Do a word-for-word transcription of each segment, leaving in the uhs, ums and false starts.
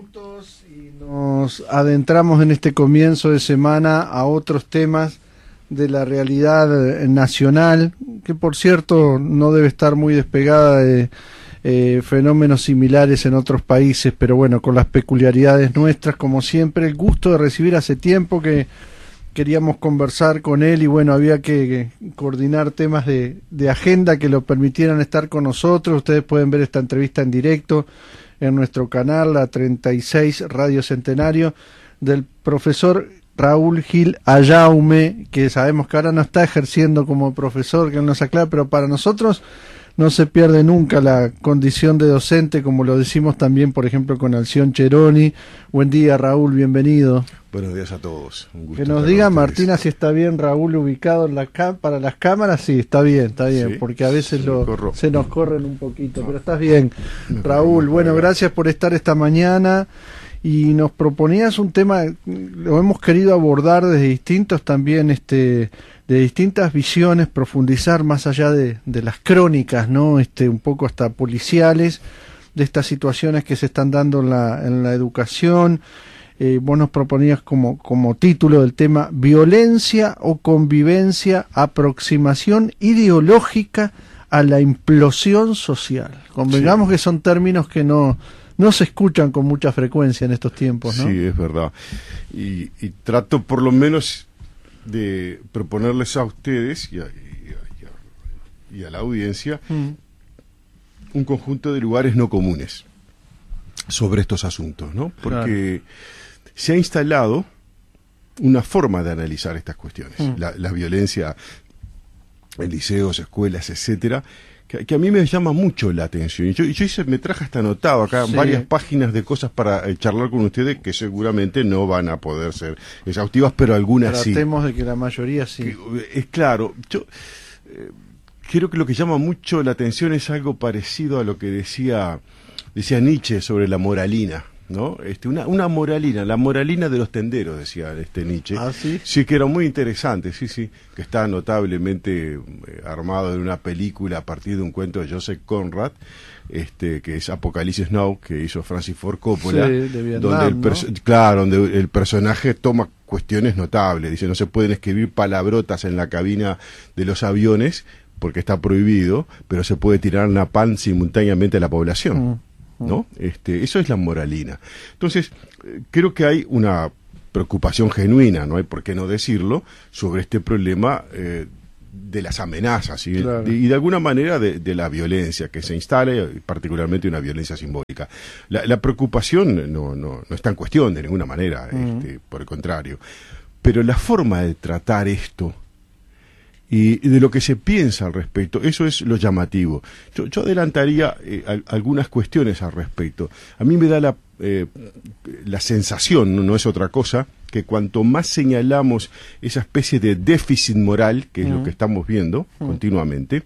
minutos y nos adentramos en este comienzo de semana a otros temas de la realidad nacional, que por cierto no debe estar muy despegada de eh, fenómenos similares en otros países, pero bueno, con las peculiaridades nuestras, como siempre. El gusto de recibir hace tiempo que queríamos conversar con él y bueno, había que, que coordinar temas de, de agenda que lo permitieran estar con nosotros. Ustedes pueden ver esta entrevista en directo en nuestro canal, la treinta y seis Radio Centenario, del profesor Raúl Gil Ayaume, que sabemos que ahora no está ejerciendo como profesor, que él nos aclara, pero para nosotros no se pierde nunca la condición de docente, como lo decimos también, por ejemplo, con Alción Cheroni. Buen día, Raúl, bienvenido. Buenos días a todos. Un gusto que nos diga Martina si está bien Raúl ubicado en la para las cámaras. Sí, está bien, está bien, ¿sí? Porque a veces se, lo, se nos corren un poquito, no. Pero estás bien, Raúl. Bueno, gracias por estar esta mañana. Y nos proponías un tema, lo hemos querido abordar desde distintos también, este, de distintas visiones, profundizar más allá de, de las crónicas, ¿no? Este, un poco hasta policiales, de estas situaciones que se están dando en la, en la educación. Eh, vos nos proponías como, como título del tema, violencia o convivencia, aproximación ideológica a la implosión social. Convengamos sí. que son términos que no... no se escuchan con mucha frecuencia en estos tiempos, ¿no? Sí, es verdad. Y, y trato por lo menos de proponerles a ustedes y a, y a, y a la audiencia mm. un conjunto de lugares no comunes sobre estos asuntos, ¿no? Porque claro. se ha instalado una forma de analizar estas cuestiones. Mm. La, la violencia en liceos, escuelas, etcétera, Que, que a mí me llama mucho la atención. Y yo, yo hice, me traje hasta anotado acá sí. varias páginas de cosas para eh, charlar con ustedes que seguramente no van a poder ser exhaustivas, pero algunas Tratemos sí. Tratemos de que la mayoría sí. Que, es claro. Yo eh, creo que lo que llama mucho la atención es algo parecido a lo que decía decía Nietzsche sobre la moralina, ¿no? Este, una, una moralina, la moralina de los tenderos, decía este Nietzsche. ¿Ah, sí? Sí, que era muy interesante, sí, sí, que está notablemente eh, armado en una película a partir de un cuento de Joseph Conrad, este, que es Apocalipsis Now, que hizo Francis Ford Coppola, sí, de Vietnam, donde el perso- ¿no? claro, donde el personaje toma cuestiones notables, dice, no se pueden escribir palabrotas en la cabina de los aviones porque está prohibido, pero se puede tirar napalm simultáneamente a la población. Mm. ¿No? Este, eso es la moralina. Entonces, eh, creo que hay una preocupación genuina, no hay por qué no decirlo, sobre este problema eh, de las amenazas y, claro. de, y de alguna manera de, de la violencia que se instala, particularmente una violencia simbólica. La, la preocupación no, no, no está en cuestión de ninguna manera, mm. este, por el contrario. Pero la forma de tratar esto y de lo que se piensa al respecto, eso es lo llamativo. Yo, yo adelantaría eh, a, algunas cuestiones al respecto. A mí me da la, eh, la sensación, no, no es otra cosa, que cuanto más señalamos esa especie de déficit moral, que es mm. lo que estamos viendo mm. continuamente,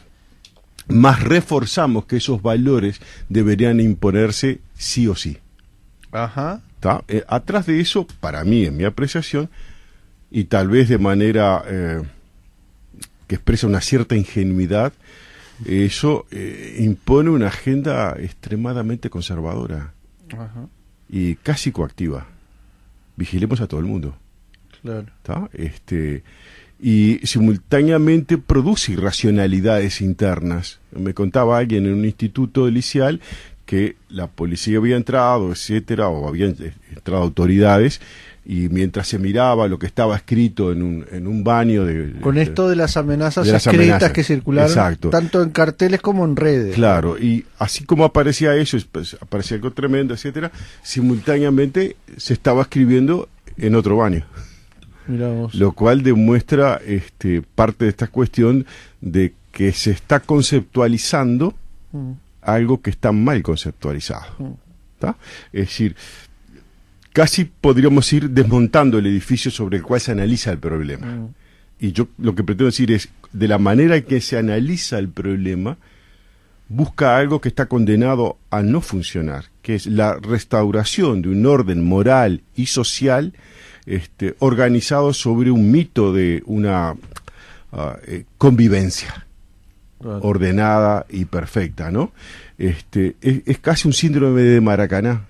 más reforzamos que esos valores deberían imponerse sí o sí. Ajá. ¿Tá? Eh, atrás de eso, para mí, en mi apreciación, y tal vez de manera... Eh, que expresa una cierta ingenuidad, eso eh, impone una agenda extremadamente conservadora. Ajá. Y casi coactiva. Vigilemos a todo el mundo. Claro. ¿Tá? Este, y simultáneamente produce irracionalidades internas. Me contaba alguien en un instituto licial que la policía había entrado, etcétera, o habían entrado autoridades, y mientras se miraba lo que estaba escrito en un, en un baño de... Con de, esto de las amenazas de las escritas amenazas. que circularon, exacto. tanto en carteles como en redes. Claro, y así como aparecía eso, pues, aparecía algo tremendo, etcétera, simultáneamente se estaba escribiendo en otro baño. Mirá vos. Lo cual demuestra este, parte de esta cuestión de que se está conceptualizando mm. algo que está mal conceptualizado. Mm. ¿Tá? Es decir... Casi podríamos ir desmontando el edificio sobre el cual se analiza el problema. Mm. Y yo lo que pretendo decir es, de la manera en que se analiza el problema, busca algo que está condenado a no funcionar, que es la restauración de un orden moral y social este, organizado sobre un mito de una uh, eh, convivencia claro. ordenada y perfecta, ¿no? Este, es, es casi un síndrome de Maracaná.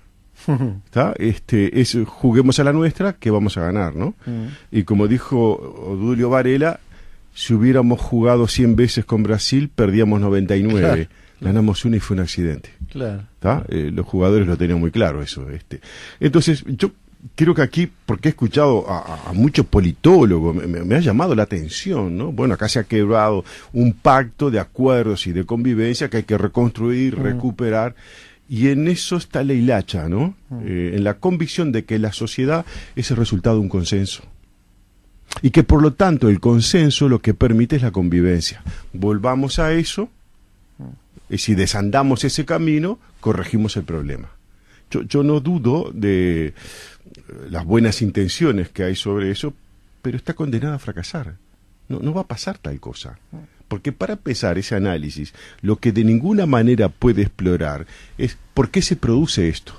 ¿Está? Este, es juguemos a la nuestra que vamos a ganar, ¿no? Mm. Y como dijo Odulio Varela, si hubiéramos jugado cien veces con Brasil, perdíamos noventa y nueve. Claro. Ganamos una y fue un accidente. Claro. ¿Está? Eh, los jugadores lo tenían muy claro eso. Este. Entonces, yo creo que aquí, porque he escuchado a, a, a muchos politólogos, me, me, me ha llamado la atención, ¿no? Bueno, acá se ha quebrado un pacto de acuerdos y de convivencia que hay que reconstruir, mm. recuperar, y en eso está la hilacha, ¿no? Mm. Eh, en la convicción de que la sociedad es el resultado de un consenso. Y que por lo tanto el consenso lo que permite es la convivencia. Volvamos a eso, y si desandamos ese camino, corregimos el problema. Yo, yo no dudo de las buenas intenciones que hay sobre eso, pero está condenada a fracasar. No, no va a pasar tal cosa. Porque para empezar ese análisis, lo que de ninguna manera puede explorar es por qué se produce esto.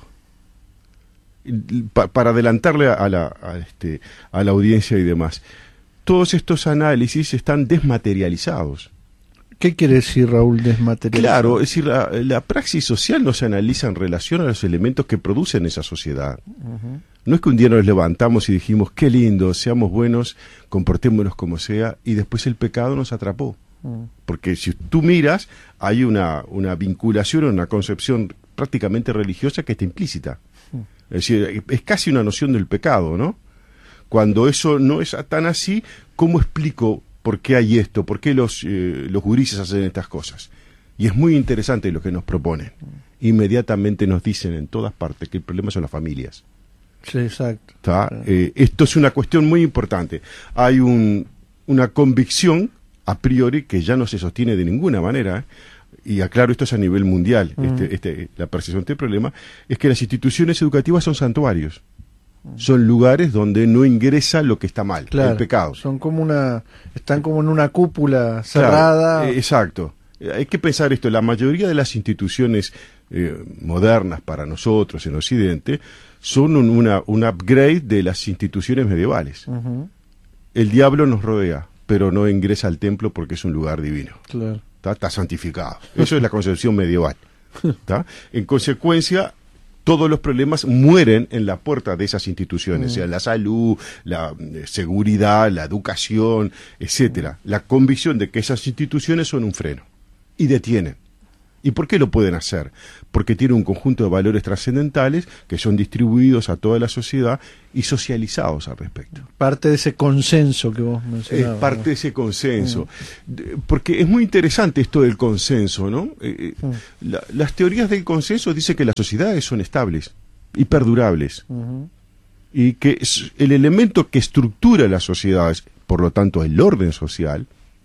Pa, para adelantarle a la, a, este, a la audiencia y demás, todos estos análisis están desmaterializados. ¿Qué quiere decir, Raúl, desmaterializado? Claro, es decir, la, la praxis social no se analiza en relación a los elementos que producen esa sociedad. Uh-huh. No es que un día nos levantamos y dijimos, qué lindo, seamos buenos, comportémonos como sea, y después el pecado nos atrapó. Uh-huh. Porque si tú miras, hay una, una vinculación, una concepción prácticamente religiosa que está implícita. Uh-huh. Es decir, es casi una noción del pecado, ¿no? Cuando eso no es tan así, ¿cómo explico por qué hay esto? ¿Por qué los, eh, los gurises hacen estas cosas? Y es muy interesante lo que nos proponen. Inmediatamente nos dicen en todas partes que el problema son las familias. Sí, exacto. ¿Está? Eh, esto es una cuestión muy importante. Hay un, una convicción a priori que ya no se sostiene de ninguna manera, ¿eh? Y aclaro, esto es a nivel mundial, mm. este, este, la percepción del problema, es que las instituciones educativas son santuarios. Son lugares donde no ingresa lo que está mal, claro, el pecado. Son como una, están como en una cúpula cerrada. Claro, eh, exacto. Hay que pensar esto, la mayoría de las instituciones eh, modernas para nosotros en Occidente son un, una, un upgrade de las instituciones medievales. Uh-huh. El diablo nos rodea, pero no ingresa al templo porque es un lugar divino. Claro. Está, está santificado. Eso es la concepción medieval. ¿Está? En consecuencia, todos los problemas mueren en la puerta de esas instituciones, mm. sea la salud, la eh, seguridad, la educación, etcétera. Mm. La convicción de que esas instituciones son un freno y detienen. ¿Y por qué lo pueden hacer? Porque tienen un conjunto de valores trascendentales que son distribuidos a toda la sociedad y socializados al respecto. Parte de ese consenso que vos mencionabas. Es parte, ¿no?, de ese consenso. Mm. Porque es muy interesante esto del consenso, ¿no? Eh, mm. la, las teorías del consenso dicen que las sociedades son estables y perdurables. Uh-huh. Y que es el elemento que estructura las sociedades, por lo tanto el orden social,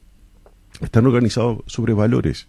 están organizados sobre valores.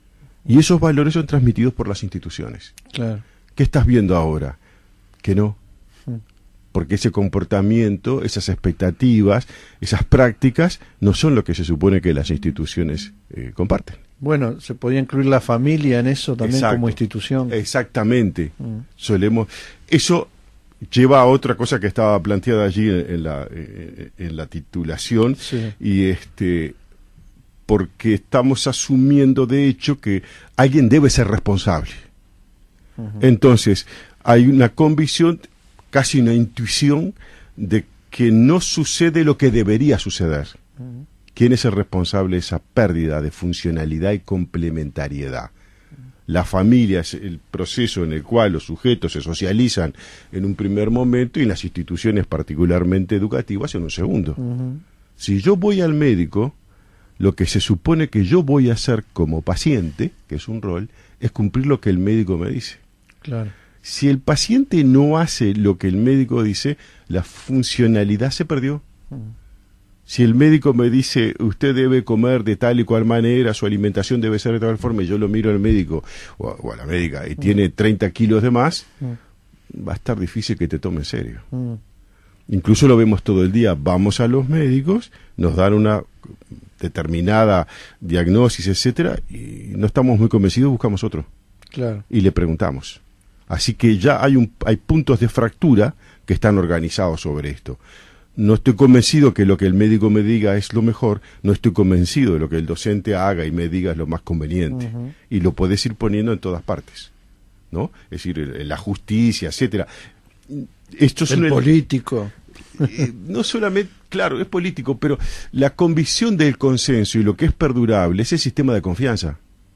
Y esos valores son transmitidos por las instituciones. Claro. ¿Qué estás viendo ahora? Que no. Porque ese comportamiento, esas expectativas, esas prácticas, no son lo que se supone que las instituciones eh, comparten. Bueno, se podía incluir la familia en eso también. Exacto. Como institución. Exactamente. Mm. Solemos... Eso lleva a otra cosa que estaba planteada allí en, en, la, en, en la titulación. Sí. Y este... porque estamos asumiendo de hecho que alguien debe ser responsable. Uh-huh. Entonces, hay una convicción, casi una intuición, de que no sucede lo que debería suceder. Uh-huh. ¿Quién es el responsable de esa pérdida de funcionalidad y complementariedad? Uh-huh. La familia es el proceso en el cual los sujetos se socializan en un primer momento y las instituciones particularmente educativas en un segundo. Uh-huh. Si yo voy al médico, lo que se supone que yo voy a hacer como paciente, que es un rol, es cumplir lo que el médico me dice. Claro. Si el paciente no hace lo que el médico dice, la funcionalidad se perdió. Uh-huh. Si el médico me dice, usted debe comer de tal y cual manera, su alimentación debe ser de tal forma, y yo lo miro al médico o a, o a la médica y uh-huh. tiene treinta kilos de más, uh-huh. va a estar difícil que te tome en serio. Uh-huh. Incluso lo vemos todo el día. Vamos a los médicos, nos dan una determinada diagnosis, etcétera, y no estamos muy convencidos, buscamos otro. Claro. Y le preguntamos. Así que ya hay un hay puntos de fractura que están organizados sobre esto. No estoy convencido que lo que el médico me diga es lo mejor, no estoy convencido de lo que el docente haga y me diga es lo más conveniente. Uh-huh. Y lo podés ir poniendo en todas partes. ¿no? Es decir, la justicia, etcétera. Esto es el un político. Eh, no solamente, claro, es político, pero la convicción del consenso y lo que es perdurable es el sistema de confianza.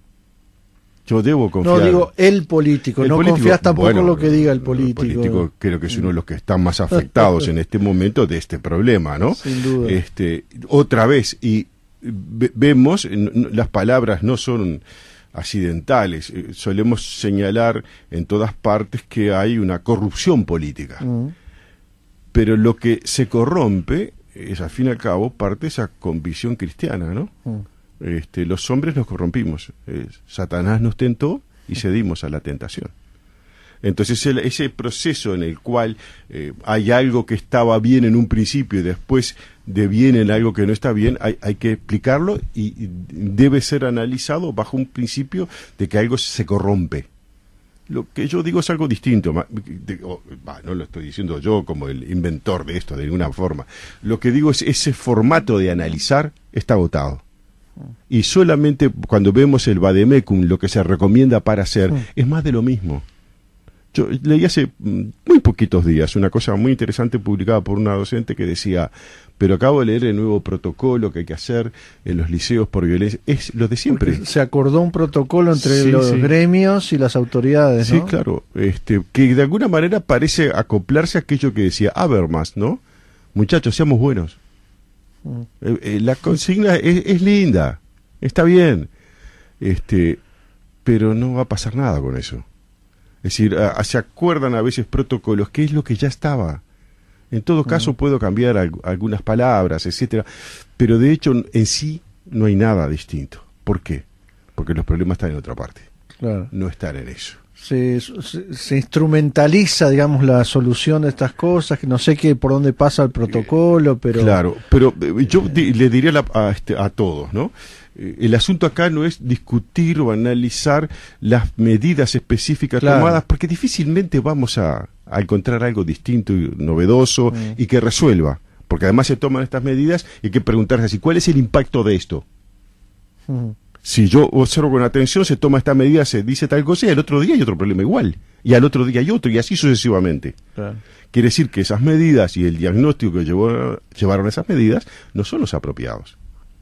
Yo debo confiar. No, digo el político, el no político, confías tampoco bueno, en lo que diga el político. El político creo que es uno de los que están más afectados en este momento de este problema, ¿no? Sin duda. Este, otra vez, y ve, vemos, n- las palabras no son accidentales, eh, solemos señalar en todas partes que hay una corrupción política. Uh-huh. Pero lo que se corrompe es, al fin y al cabo, parte de esa convicción cristiana, ¿no? Uh-huh. Este, los hombres nos corrompimos. Eh, Satanás nos tentó y cedimos a la tentación. Entonces el, ese proceso en el cual eh, hay algo que estaba bien en un principio y después deviene en algo que no está bien, hay, hay que explicarlo y, y debe ser analizado bajo un principio de que algo se corrompe. Lo que yo digo es algo distinto, de, oh, bah, no lo estoy diciendo yo como el inventor de esto de ninguna forma. Lo que digo es ese formato de analizar está agotado. Y solamente cuando vemos el vademecum, lo que se recomienda para hacer, sí, es más de lo mismo. Yo leí hace muy poquitos días una cosa muy interesante publicada por una docente que decía, pero acabo de leer el nuevo protocolo que hay que hacer en los liceos por violencia. Es lo de siempre. Porque se acordó un protocolo entre sí, los sí. gremios y las autoridades, Sí, ¿no? claro. Este, que de alguna manera parece acoplarse a aquello que decía Habermas, ¿no? Muchachos, seamos buenos. Mm. Eh, eh, la consigna es, es linda, está bien, este, pero no va a pasar nada con eso. Es decir, a, a, se acuerdan a veces protocolos, que es lo que ya estaba. En todo caso, uh-huh, puedo cambiar al, algunas palabras, etcétera, pero de hecho en sí no hay nada distinto. ¿Por qué? Porque los problemas están en otra parte. Claro. No están en eso. Se, se, se instrumentaliza, digamos, la solución de estas cosas, que no sé qué por dónde pasa el protocolo, pero... Claro, pero yo di, le diría la, a, este, a todos, ¿no? El asunto acá no es discutir o analizar las medidas específicas, claro, tomadas, porque difícilmente vamos a, a encontrar algo distinto y novedoso mm. y que resuelva, porque además se toman estas medidas y hay que preguntarse así, ¿cuál es el impacto de esto? Mm. Si yo observo con atención, se toma esta medida, se dice tal cosa y al otro día hay otro problema igual, y al otro día hay otro, y así sucesivamente. Claro. Quiere decir que esas medidas y el diagnóstico que llevó, llevaron esas medidas no son los apropiados.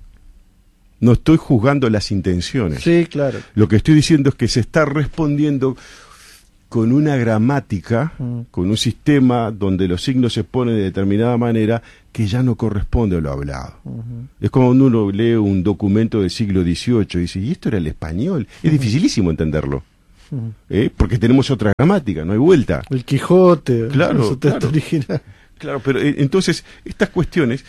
No estoy juzgando las intenciones. Sí, claro. Lo que estoy diciendo es que se está respondiendo con una gramática, mm. con un sistema donde los signos se ponen de determinada manera que ya no corresponde a lo hablado. Uh-huh. Es como cuando uno lee un documento del siglo dieciocho y dice, ¿y esto era el español? Es uh-huh. dificilísimo entenderlo. Uh-huh. ¿Eh? Porque tenemos otra gramática, no hay vuelta. El Quijote, claro, claro, original. Claro, pero eh, entonces estas cuestiones...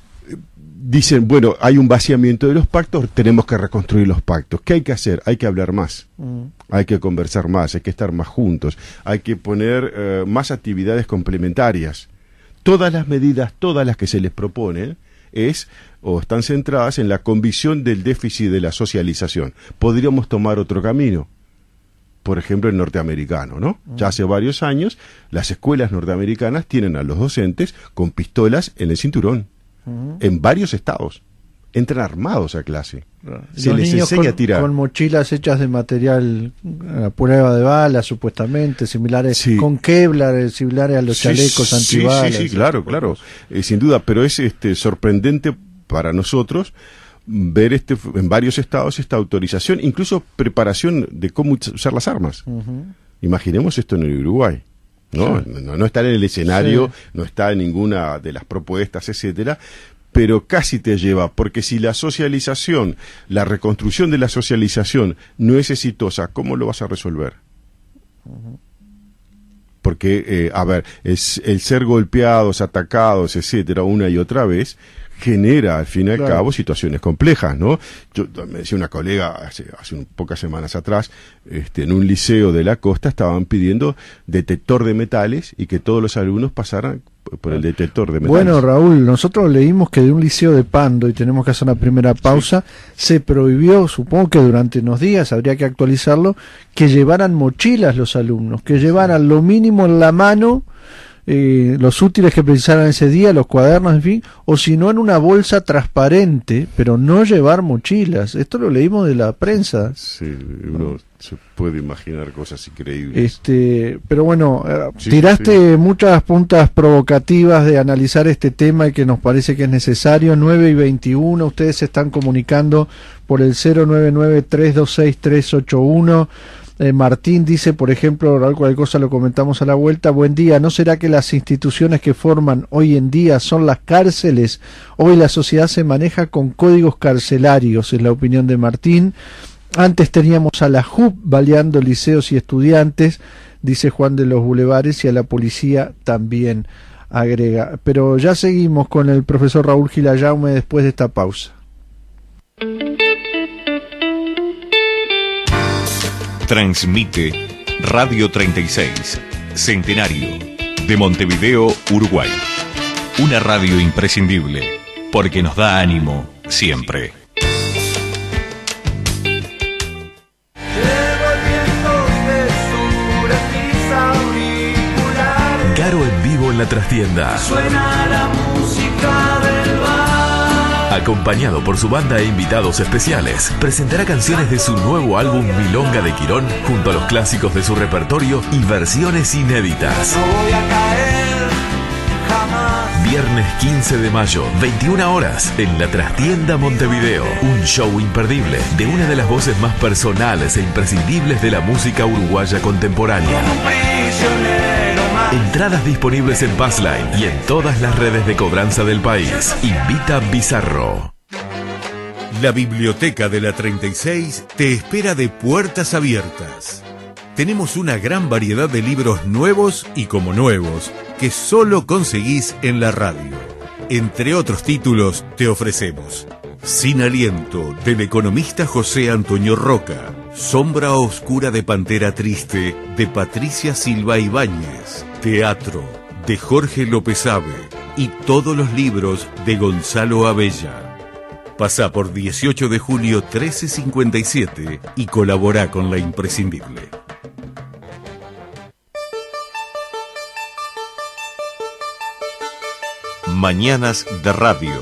Dicen, bueno, hay un vaciamiento de los pactos, tenemos que reconstruir los pactos. ¿Qué hay que hacer? Hay que hablar más, mm. hay que conversar más, hay que estar más juntos, hay que poner eh, más actividades complementarias. Todas las medidas, todas las que se les proponen, es o están centradas en la convicción del déficit de la socialización. Podríamos tomar otro camino. Por ejemplo, el norteamericano, ¿no? Mm. Ya hace varios años, las escuelas norteamericanas tienen a los docentes con pistolas en el cinturón. En varios estados entran armados a clase. Se los les niños enseña con, a tirar con mochilas hechas de material a prueba de balas, supuestamente similares, sí, con Kevlar, similares a los sí, chalecos antibalas. Sí, sí, sí, claro, claro, eh, sin duda. Pero es este sorprendente para nosotros ver este en varios estados esta autorización, incluso preparación de cómo usar las armas. Uh-huh. Imaginemos esto en el Uruguay. ¿No? Sí. No, no está en el escenario, sí, no está en ninguna de las propuestas, etcétera, pero casi te lleva, porque si la socialización, la reconstrucción de la socialización no es exitosa, ¿cómo lo vas a resolver? Uh-huh. Porque, eh, a ver, es el ser golpeados, atacados, etcétera, una y otra vez, genera al fin y al claro. cabo situaciones complejas, ¿no? Yo me decía una colega hace, hace un, pocas semanas atrás, este, en un liceo de la costa estaban pidiendo detector de metales y que todos los alumnos pasaran por el detector de metales. Bueno, Raúl, nosotros leímos que de un liceo de Pando, y tenemos que hacer una primera pausa, sí, se prohibió, supongo que durante unos días, habría que actualizarlo, que llevaran mochilas los alumnos, que llevaran lo mínimo en la mano, Eh, los útiles que precisaran ese día, los cuadernos, en fin, o si no en una bolsa transparente, pero no llevar mochilas. Esto lo leímos de la prensa. Sí, uno Se puede imaginar cosas increíbles. Este, pero bueno, sí, tiraste sí. muchas puntas provocativas de analizar este tema y que nos parece que es necesario. Nueve y veintiuno, ustedes se están comunicando por el cero nueve nueve, tres dos seis, tres ocho uno. Eh, Martín dice, por ejemplo, cualquier cosa lo comentamos a la vuelta. Buen día, ¿no será que las instituciones que forman hoy en día son las cárceles? Hoy la sociedad se maneja con códigos carcelarios, es la opinión de Martín. Antes teníamos a la J U P baleando liceos y estudiantes, dice Juan de los Bulevares, y a la policía también, agrega. Pero ya seguimos con el profesor Raúl Gil Ayaume después de esta pausa. Transmite Radio treinta y seis, Centenario, de Montevideo, Uruguay. Una radio imprescindible, porque nos da ánimo siempre. Caro en vivo en la trastienda. Suena la música del bar. Acompañado por su banda e invitados especiales, presentará canciones de su nuevo álbum Milonga de Quirón, junto a los clásicos de su repertorio y versiones inéditas. No voy a caer jamás. Viernes quince de mayo, veintiuna horas, en la Trastienda Montevideo. Un show imperdible de una de las voces más personales e imprescindibles de la música uruguaya contemporánea. Como un prisionero. Entradas disponibles en Passline y en todas las redes de cobranza del país. Invita Bizarro. La Biblioteca de la treinta y seis te espera de puertas abiertas. Tenemos una gran variedad de libros nuevos y como nuevos que solo conseguís en la radio. Entre otros títulos te ofrecemos Sin Aliento, del economista José Antonio Roca. Sombra Oscura de Pantera Triste, de Patricia Silva Ibáñez. Teatro, de Jorge López Ave. Y todos los libros de Gonzalo Abella. Pasá por dieciocho de julio trece cincuenta y siete y colabora con La Imprescindible. Mañanas de Radio.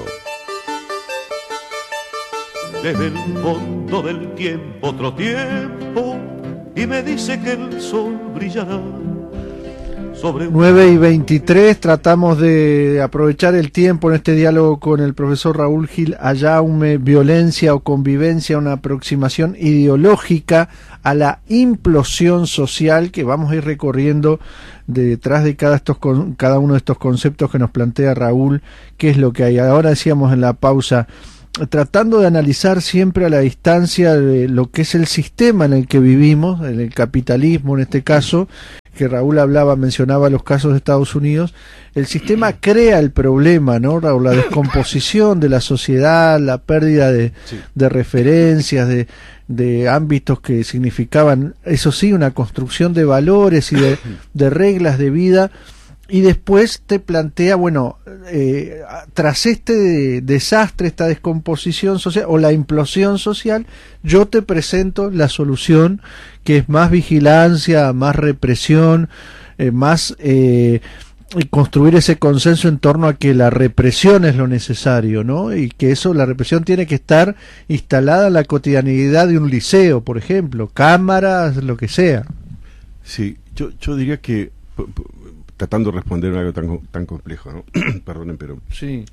Desde el fondo del tiempo otro tiempo y me dice que el sol brillará sobre un... nueve y veintitrés, tratamos de aprovechar el tiempo en este diálogo con el profesor Raúl Gil Ayaume. Violencia o convivencia, una aproximación ideológica a la implosión social que vamos a ir recorriendo detrás de cada, estos, cada uno de estos conceptos que nos plantea Raúl. ¿Qué es lo que hay? Ahora decíamos en la pausa, tratando de analizar siempre a la distancia de lo que es el sistema en el que vivimos, en el capitalismo en este caso, que Raúl hablaba, mencionaba los casos de Estados Unidos. El sistema crea el problema, ¿no, Raúl? La descomposición de la sociedad, la pérdida de, sí. de referencias, de, de ámbitos que significaban, eso sí, una construcción de valores y de, de reglas de vida. Y después te plantea, bueno, eh, tras este desastre, esta descomposición social o la implosión social, yo te presento la solución, que es más vigilancia, más represión, eh, más eh, construir ese consenso en torno a que la represión es lo necesario, ¿no? Y que eso, la represión tiene que estar instalada en la cotidianidad de un liceo, por ejemplo, cámaras, lo que sea. Sí, yo, yo diría que... tratando de responder a algo tan, tan complejo, ¿no? Perdonen, pero... Sí.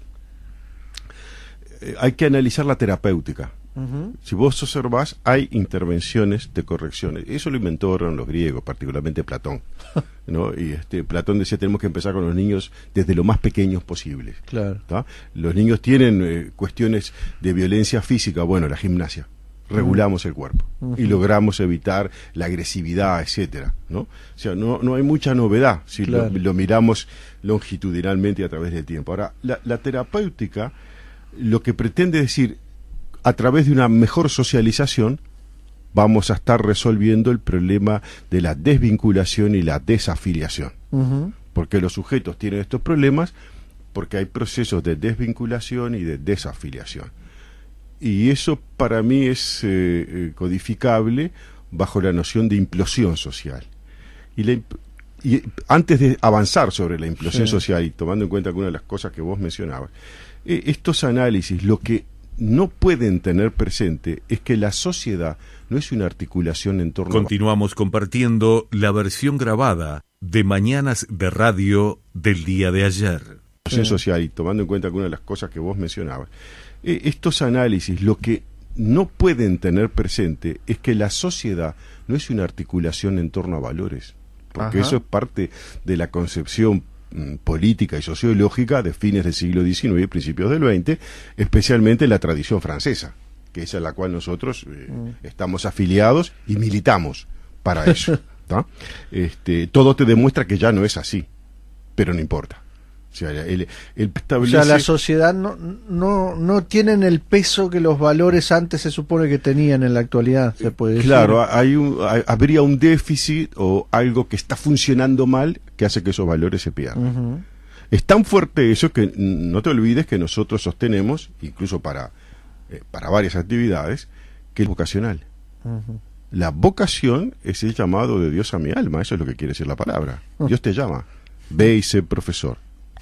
Eh, hay que analizar la terapéutica. Uh-huh. Si vos observás, hay intervenciones de correcciones. Eso lo inventaron los griegos, particularmente Platón, ¿no? Y este, Platón decía, tenemos que empezar con los niños desde lo más pequeños posibles. Claro. ¿Tá? Los niños tienen eh, cuestiones de violencia física, bueno, la gimnasia. Regulamos el cuerpo uh-huh. y logramos evitar la agresividad, etcétera, ¿no? O sea, no, no hay mucha novedad si claro. lo, lo miramos longitudinalmente y a través del tiempo. Ahora, la, la terapéutica lo que pretende decir, a través de una mejor socialización, vamos a estar resolviendo el problema de la desvinculación y la desafiliación. Uh-huh. Porque los sujetos tienen estos problemas porque hay procesos de desvinculación y de desafiliación. Y eso para mí es eh, eh, codificable bajo la noción de implosión social. Y, la, y antes de avanzar sobre la implosión sí. social, y tomando en cuenta alguna de las cosas que vos mencionabas, eh, estos análisis lo que no pueden tener presente es que la sociedad no es una articulación en torno Continuamos compartiendo la versión grabada de Mañanas de Radio del día de ayer. Sí. Social, y tomando en cuenta algunas de las cosas que vos mencionabas. Eh, estos análisis, lo que no pueden tener presente es que la sociedad no es una articulación en torno a valores, porque Ajá. eso es parte de la concepción mm, política y sociológica de fines del siglo diecinueve y principios del veinte, especialmente en la tradición francesa, que es a la cual nosotros eh, mm. estamos afiliados y militamos para eso. ¿tá? Este, todo te demuestra que ya no es así, pero no importa. O sea, el, el establece... o sea, la sociedad no, no, no tienen el peso que los valores antes se supone que tenían en la actualidad, se puede decir. Claro, hay un, hay, habría un déficit o algo que está funcionando mal que hace que esos valores se pierdan. Uh-huh. Es tan fuerte eso que no te olvides que nosotros sostenemos, incluso para, eh, para varias actividades, que es vocacional. Uh-huh. La vocación es el llamado de Dios a mi alma, eso es lo que quiere decir la palabra. Uh-huh. Dios te llama, ve y sé profesor.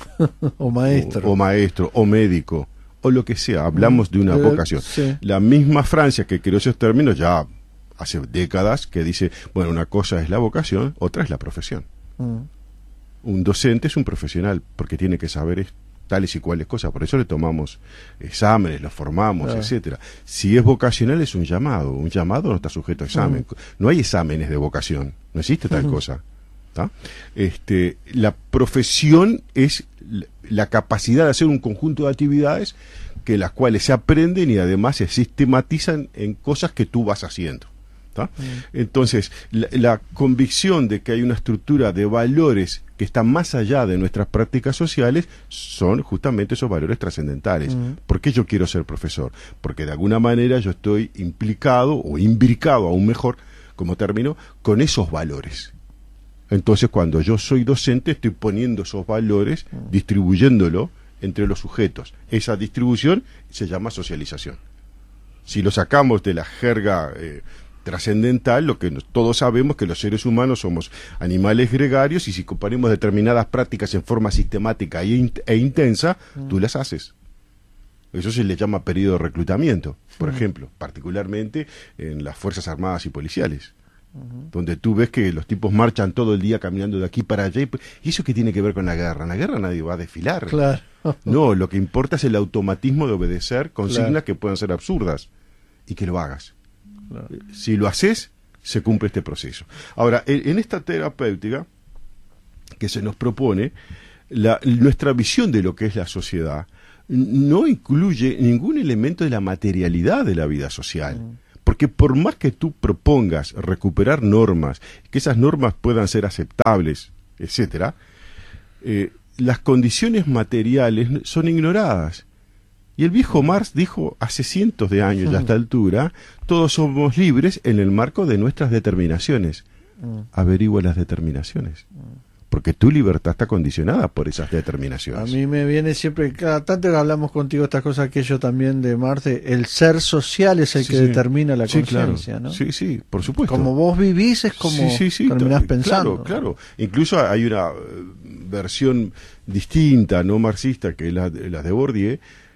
o maestro o, o maestro o médico o lo que sea, hablamos de una eh, vocación. Sí. La misma Francia que creó esos términos ya hace décadas que dice, bueno, una cosa es la vocación, otra es la profesión. Mm. Un docente es un profesional porque tiene que saber tales y cuales cosas, por eso le tomamos exámenes, los formamos, claro. etcétera. Si es vocacional es un llamado, un llamado no está sujeto a examen. Mm. No hay exámenes de vocación, no existe tal mm. cosa. ¿Tá? Este, la profesión es la capacidad de hacer un conjunto de actividades que las cuales se aprenden y además se sistematizan en cosas que tú vas haciendo. ¿tá? Mm. Entonces, la, la convicción de que hay una estructura de valores que está más allá de nuestras prácticas sociales son justamente esos valores trascendentales. Mm. ¿Por qué yo quiero ser profesor? Porque de alguna manera yo estoy implicado o imbricado, aún mejor como término, con esos valores. Entonces, cuando yo soy docente, estoy poniendo esos valores, distribuyéndolo entre los sujetos. Esa distribución se llama socialización. Si lo sacamos de la jerga eh, trascendental, lo que nos, todos sabemos que los seres humanos somos animales gregarios y si comparemos determinadas prácticas en forma sistemática e, in, e intensa, mm. tú las haces. Eso se le llama periodo de reclutamiento, por mm. ejemplo, particularmente en las Fuerzas Armadas y Policiales. Uh-huh. Donde tú ves que los tipos marchan todo el día caminando de aquí para allá. ¿Y eso qué tiene que ver con la guerra? En la guerra nadie va a desfilar. Claro. No, lo que importa es el automatismo de obedecer consignas claro. que puedan ser absurdas y que lo hagas. Claro. Si lo haces, se cumple este proceso. Ahora, en, en esta terapéutica que se nos propone, la, nuestra visión de lo que es la sociedad no incluye ningún elemento de la materialidad de la vida social. Uh-huh. Porque por más que tú propongas recuperar normas, que esas normas puedan ser aceptables, etcétera, eh, las condiciones materiales son ignoradas. Y el viejo Marx dijo hace cientos de años, mm. ya a esta altura, todos somos libres en el marco de nuestras determinaciones. Mm. Averigua las determinaciones. Mm. Porque tu libertad está condicionada por esas determinaciones. A mí me viene siempre, cada tanto que hablamos contigo estas cosas que yo también de Marte, el ser social es el sí, que sí. determina la sí, conciencia, claro. ¿no? Sí, sí, por supuesto. Como vos vivís es como sí, sí, sí, terminás t- pensando. Claro, claro. Incluso hay una versión distinta, no marxista, que es la, la de Bourdieu,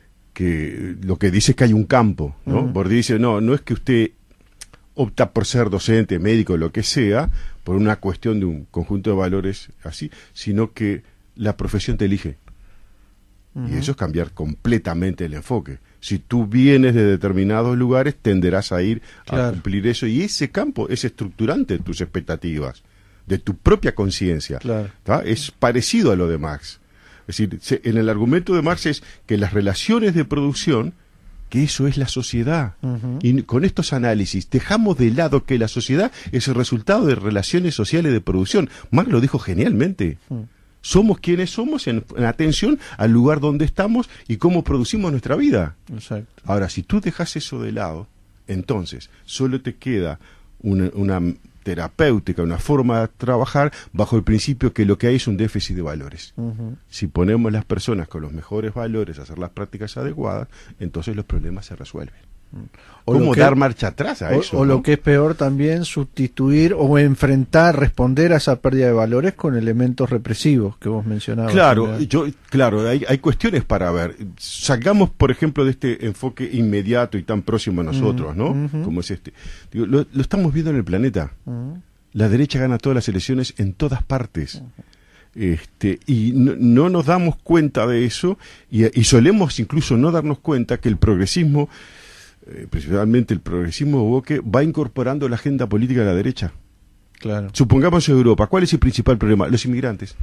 que lo que dice es que hay un campo, ¿no? Uh-huh. Bourdieu dice, no, no es que usted opta por ser docente, médico, lo que sea, por una cuestión de un conjunto de valores así, sino que la profesión te elige. Uh-huh. Y eso es cambiar completamente el enfoque. Si tú vienes de determinados lugares, tenderás a ir claro. a cumplir eso, y ese campo es estructurante de tus expectativas, de tu propia conciencia. Claro. Es parecido a lo de Marx. Es decir, se, en el argumento de Marx es que las relaciones de producción, que eso es la sociedad. Uh-huh. Y con estos análisis dejamos de lado que la sociedad es el resultado de relaciones sociales de producción. Marx lo dijo genialmente. Uh-huh. Somos quienes somos en, en atención al lugar donde estamos y cómo producimos nuestra vida. Exacto. Ahora, si tú dejas eso de lado, entonces solo te queda una, una terapéutica, una forma de trabajar bajo el principio que lo que hay es un déficit de valores. Uh-huh. Si ponemos las personas con los mejores valores a hacer las prácticas adecuadas, entonces los problemas se resuelven. O ¿Cómo que, dar marcha atrás a o, eso? O ¿no? lo que es peor también, sustituir o enfrentar, responder a esa pérdida de valores con elementos represivos que vos mencionabas. Claro, yo, claro, hay, hay cuestiones para ver. Salgamos, por ejemplo, de este enfoque inmediato y tan próximo a nosotros, uh-huh, ¿no? Uh-huh. Como es este. Digo, lo, lo estamos viendo en el planeta. Uh-huh. La derecha gana todas las elecciones en todas partes. Uh-huh. Este, y no, no nos damos cuenta de eso y, y solemos incluso no darnos cuenta que el progresismo, eh, principalmente el progresismo de Boque, va incorporando la agenda política de la derecha. Claro. Supongamos en Europa, ¿cuál es el principal problema? Los inmigrantes.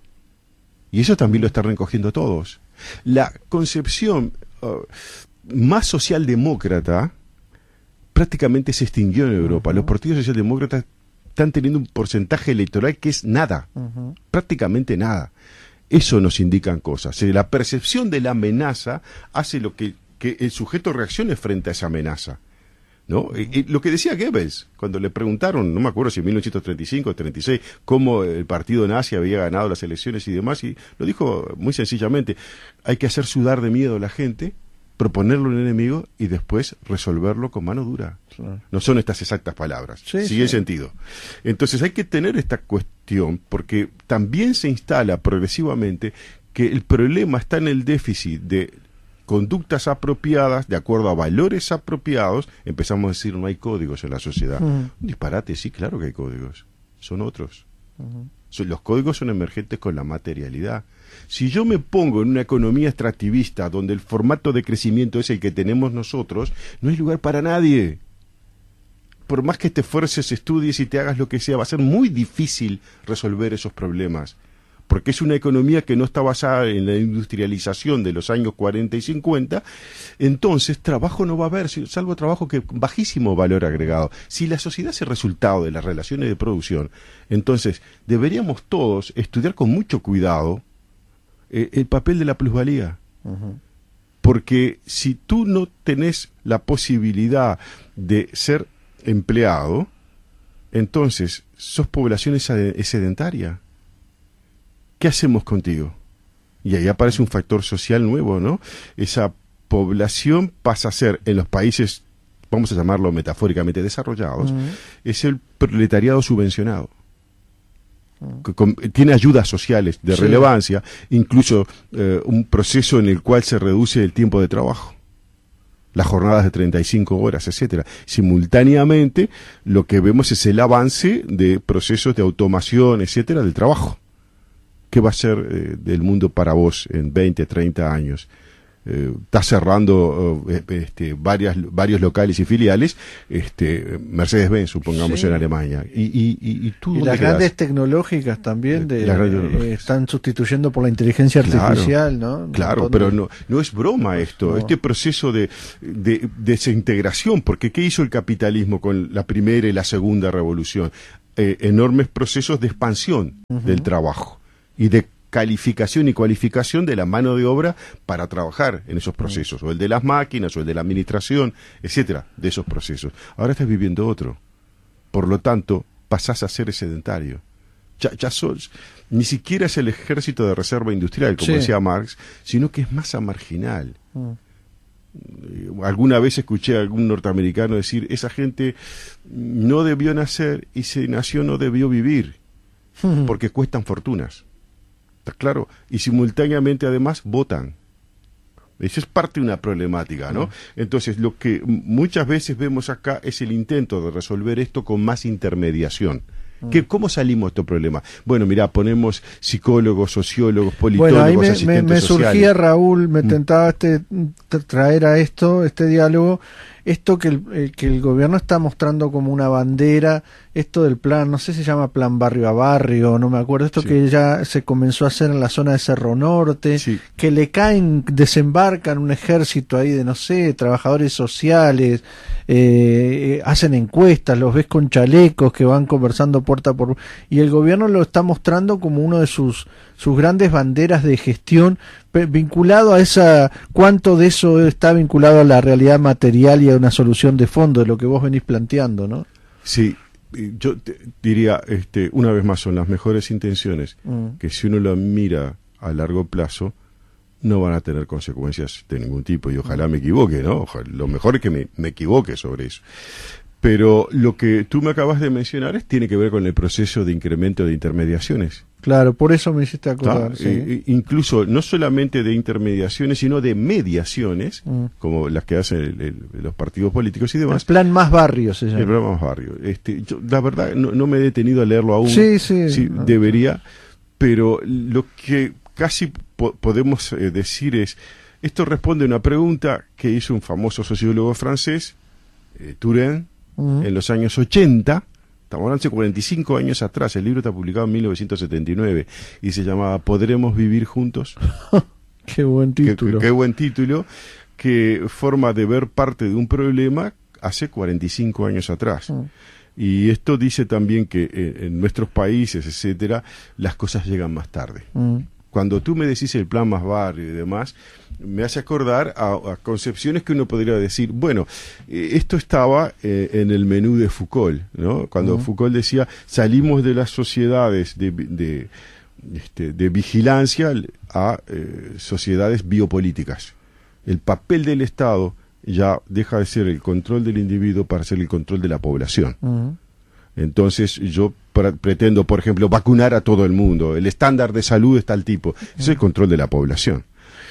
Y eso también lo están recogiendo todos. La concepción uh, más socialdemócrata prácticamente se extinguió en Europa. Uh-huh. Los partidos socialdemócratas están teniendo un porcentaje electoral que es nada, uh-huh. prácticamente nada. Eso nos indican cosas. La percepción de la amenaza hace lo que, que el sujeto reaccione frente a esa amenaza, ¿no? Uh-huh. Y, y lo que decía Goebbels, cuando le preguntaron, no me acuerdo si en mil novecientos treinta y cinco o treinta y seis, cómo el partido nazi había ganado las elecciones y demás, y lo dijo muy sencillamente: hay que hacer sudar de miedo a la gente, proponerle un enemigo y después resolverlo con mano dura. Sí. No son estas exactas palabras, sí, sigue el sí. sentido. Entonces hay que tener esta cuestión, porque también se instala progresivamente que el problema está en el déficit de conductas apropiadas, de acuerdo a valores apropiados. Empezamos a decir, no hay códigos en la sociedad. Uh-huh. Un disparate, sí, claro que hay códigos, son otros. Uh-huh. Los códigos son emergentes con la materialidad. Si yo me pongo en una economía extractivista donde el formato de crecimiento es el que tenemos nosotros, no hay lugar para nadie. Por más que te esfuerces, estudies y te hagas lo que sea, va a ser muy difícil resolver esos problemas. Porque es una economía que no está basada en la industrialización de los años cuarenta y cincuenta, entonces trabajo no va a haber, salvo trabajo que bajísimo valor agregado. Si la sociedad es el resultado de las relaciones de producción, entonces deberíamos todos estudiar con mucho cuidado eh, el papel de la plusvalía. Uh-huh. Porque si tú no tenés la posibilidad de ser empleado, entonces sos población sedentaria. ¿Qué hacemos contigo? Y ahí aparece un factor social nuevo, ¿no? Esa población pasa a ser, en los países, vamos a llamarlo metafóricamente desarrollados, uh-huh. es el proletariado subvencionado. Uh-huh. Que con, tiene ayudas sociales de sí. relevancia, incluso eh, un proceso en el cual se reduce el tiempo de trabajo, las jornadas de treinta y cinco horas, etcétera. Simultáneamente, lo que vemos es el avance de procesos de automación, etcétera, del trabajo. ¿Qué va a ser eh, del mundo para vos en veinte, treinta años? Eh, está cerrando eh, este, varias, varios locales y filiales, este, Mercedes-Benz, supongamos, sí. en Alemania. ¿Y, y, y, y, tú y las quedás? Grandes tecnológicas también de, grandes eh, tecnológicas. están sustituyendo por la inteligencia artificial, claro, ¿no? Claro, pero no, no es broma esto, no. Este proceso de, de, de desintegración, porque ¿qué hizo el capitalismo con la primera y la segunda revolución? Eh, enormes procesos de expansión uh-huh. del trabajo y de calificación y cualificación de la mano de obra para trabajar en esos procesos, o el de las máquinas, o el de la administración, etcétera, de esos procesos. Ahora estás viviendo otro. Por lo tanto, pasás a ser sedentario. Ya, ya sos, ni siquiera es el ejército de reserva industrial, como sí. decía Marx, sino que es masa marginal. Mm. Alguna vez escuché a algún norteamericano decir, esa gente no debió nacer y si nació no debió vivir, mm. porque cuestan fortunas. ¿Está claro? Y simultáneamente además votan. Eso es parte de una problemática, ¿no? Entonces, lo que muchas veces vemos acá es el intento de resolver esto con más intermediación. ¿Qué, ¿Cómo salimos de este problema? Bueno, mirá, ponemos psicólogos, sociólogos, politólogos, bueno, ahí me, asistentes me, me sociales. surgía, Raúl, me tentaba este traer a esto, este diálogo, esto que el, eh, que el gobierno está mostrando como una bandera, esto del plan, no sé si se llama plan barrio a barrio, no me acuerdo, esto sí. que ya se comenzó a hacer en la zona de Cerro Norte, sí. que le caen, desembarcan un ejército ahí de, no sé, trabajadores sociales, eh, hacen encuestas, los ves con chalecos que van conversando puerta por... y el gobierno lo está mostrando como uno de sus, sus grandes banderas de gestión, vinculado a esa, cuánto de eso está vinculado a la realidad material y a una solución de fondo de lo que vos venís planteando, ¿no? Sí, yo te diría, este, una vez más, son las mejores intenciones, mm. que si uno lo mira a largo plazo, no van a tener consecuencias de ningún tipo, y ojalá me equivoque, ¿no? Ojalá, lo mejor es que me, me equivoque sobre eso. Pero lo que tú me acabas de mencionar es, tiene que ver con el proceso de incremento de intermediaciones. Claro, por eso me hiciste acordar. ¿Ah? Sí. Eh, incluso no solamente de intermediaciones, sino de mediaciones, mm. como las que hacen el, el, los partidos políticos y demás. El plan Más Barrio se llama. El plan Más Barrio. Este, yo, la verdad, no, no me he detenido a leerlo aún. Sí, sí. sí no. Debería, pero lo que casi po podemos eh, decir es, esto responde a una pregunta que hizo un famoso sociólogo francés, eh, Turenne, uh-huh. en los años ochenta. Estamos hablando de cuarenta y cinco años atrás. El libro está publicado en mil novecientos setenta y nueve y se llamaba ¿Podremos vivir juntos? Qué buen título. Qué, qué buen título, que forma de ver parte de un problema hace cuarenta y cinco años atrás. Uh-huh. Y esto dice también que eh, en nuestros países, etcétera, las cosas llegan más tarde. Uh-huh. Cuando tú me decís el plan Más Barrio y demás, me hace acordar a, a concepciones que uno podría decir, bueno, eh, esto estaba eh, en el menú de Foucault, ¿no? Cuando uh-huh. Foucault decía, salimos de las sociedades de, de, este, de vigilancia a eh, sociedades biopolíticas. El papel del Estado ya deja de ser el control del individuo para ser el control de la población. Uh-huh. Entonces yo pre pretendo, por ejemplo, vacunar a todo el mundo. El estándar de salud es tal tipo. Es el control de la población.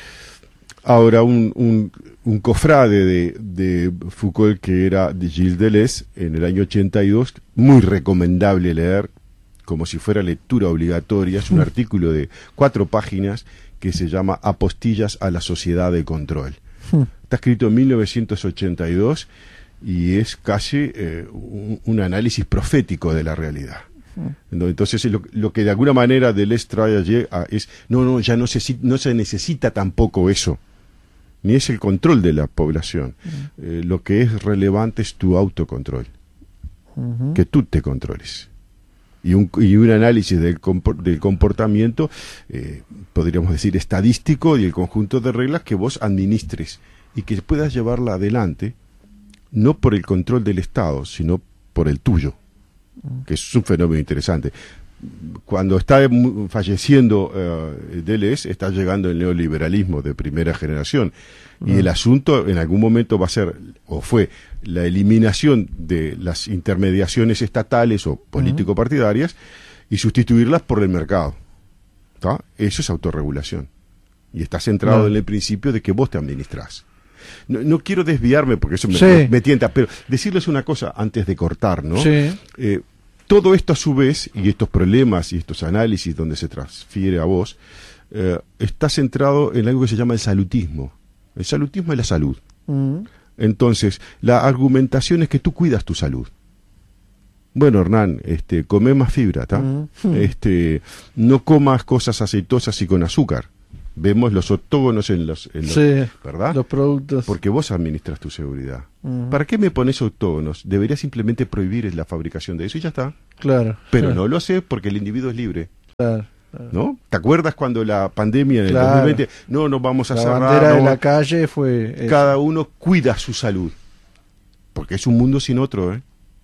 Ahora, un, un, un cofrade de, de Foucault, que era de Gilles Deleuze, en el año ochenta y dos, muy recomendable leer, como si fuera lectura obligatoria, es un artículo de cuatro páginas que se llama Apostillas a la sociedad de control. Está escrito en mil novecientos ochenta y dos y es casi eh, un, un análisis profético de la realidad. Entonces lo, lo que de alguna manera Deleuze trae allí a, es, no, no, ya no se, no se necesita tampoco eso, ni es el control de la población. Uh-huh. eh, lo que es relevante es tu autocontrol, uh-huh. que tú te controles. Y un, y un análisis del, compor, del comportamiento, eh, podríamos decir estadístico, y el conjunto de reglas que vos administres y que puedas llevarla adelante, no por el control del Estado, sino por el tuyo, que es un fenómeno interesante. Cuando está falleciendo uh, Deleuze, está llegando el neoliberalismo de primera generación, uh-huh. y el asunto en algún momento va a ser, o fue, la eliminación de las intermediaciones estatales o político-partidarias y sustituirlas por el mercado. ¿Tá? Eso es autorregulación. Y está centrado uh-huh. en el principio de que vos te administrás. No, no quiero desviarme porque eso me, sí. me, me tienta, pero decirles una cosa antes de cortar, ¿no? Sí. Eh, todo esto a su vez, y estos problemas y estos análisis donde se transfiere a vos, eh, está centrado en algo que se llama el salutismo. El salutismo es la salud. Uh-huh. Entonces, la argumentación es que tú cuidas tu salud. Bueno, Hernán, este, come más fibra, ¿tá? Uh-huh. Este, no comas cosas aceitosas y con azúcar. Vemos los octógonos en los, en los sí, ¿verdad? Los productos. Porque vos administras tu seguridad. Uh-huh. ¿Para qué me pones octógonos? Deberías simplemente prohibir la fabricación de eso y ya está. Claro. Pero claro. no lo haces porque el individuo es libre. Claro. claro. ¿No? ¿Te acuerdas cuando la pandemia en el claro. dos mil veinte? No, nos vamos a la cerrar. La bandera no, de la calle fue eso. Cada uno cuida su salud. Porque es un mundo sin otro, ¿eh?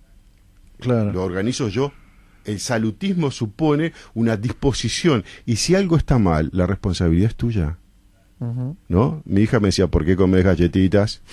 Claro. Lo organizo yo. El salutismo supone una disposición. Y si algo está mal, la responsabilidad es tuya. Uh-huh. ¿No? Mi hija me decía, ¿por qué comes galletitas?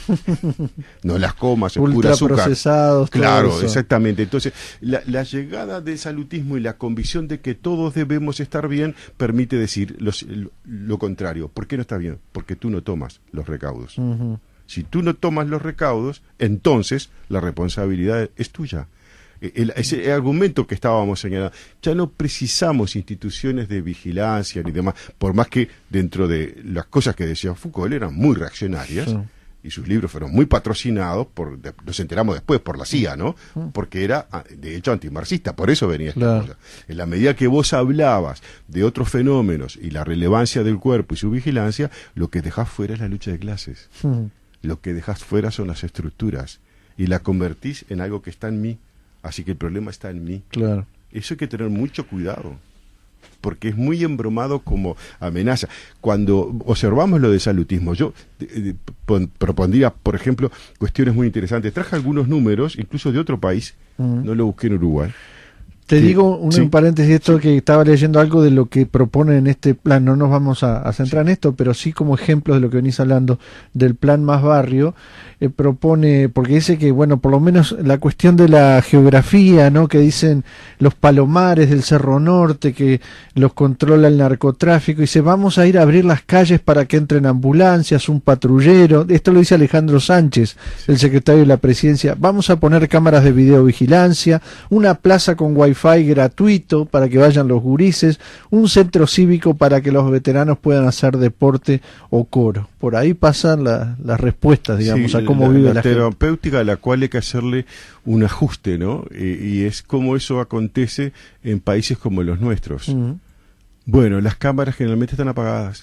No las comas, es pura azúcar. Ultraprocesados. Claro, eso. Exactamente. Entonces, la, la llegada del salutismo y la convicción de que todos debemos estar bien permite decir los, lo, lo contrario. ¿Por qué no está bien? Porque tú no tomas los recaudos. Uh-huh. Si tú no tomas los recaudos, entonces la responsabilidad es tuya. El, ese argumento que estábamos señalando, ya no precisamos instituciones de vigilancia ni demás, por más que dentro de las cosas que decía Foucault eran muy reaccionarias, sí. y sus libros fueron muy patrocinados, por, de, nos enteramos después por la C I A, ¿no? Porque era, de hecho, antimarxista, por eso venía esta claro. cosa. En la medida que vos hablabas de otros fenómenos y la relevancia del cuerpo y su vigilancia, lo que dejás fuera es la lucha de clases. Sí. Lo que dejás fuera son las estructuras, y la convertís en algo que está en mí. Así que el problema está en mí. Claro. Eso hay que tener mucho cuidado, porque es muy embromado como amenaza. Cuando observamos lo de salutismo, yo eh, pon, propondría, por ejemplo, cuestiones muy interesantes. Traje algunos números, incluso de otro país, uh-huh. no lo busqué en Uruguay, Te Sí, digo un, sí. un paréntesis, esto que estaba leyendo algo de lo que proponen en este plan, no nos vamos a, a centrar en esto, pero sí como ejemplos de lo que venís hablando del plan Más Barrio, eh, propone, porque dice que, bueno, por lo menos la cuestión de la geografía, ¿no? Que dicen los palomares del Cerro Norte, que los controla el narcotráfico, y dice, vamos a ir a abrir las calles para que entren ambulancias, un patrullero, esto lo dice Alejandro Sánchez, el secretario de la Presidencia, vamos a poner cámaras de videovigilancia, una plaza con wifi gratuito para que vayan los gurises, un centro cívico para que los veteranos puedan hacer deporte o coro. Por ahí pasan la, las respuestas, digamos, Sí, a cómo la, vive la, la gente. terapéutica a la cual hay que hacerle un ajuste, ¿no? Y, y es como eso acontece en países como los nuestros. Uh-huh. Bueno, las cámaras generalmente están apagadas.